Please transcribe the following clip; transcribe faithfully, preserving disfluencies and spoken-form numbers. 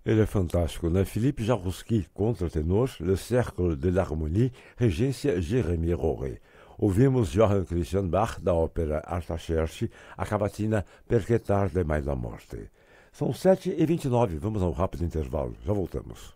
Ele é fantástico, né? Philippe Jarouski, contratenor, Le Cercle de l'Harmonie, regência Jérémy Roré. Ouvimos Johann Christian Bach, da ópera Artaxerxes, a cavatina Perché tarde mai la morte. São sete e vinte e nove, vamos a um rápido intervalo, já voltamos.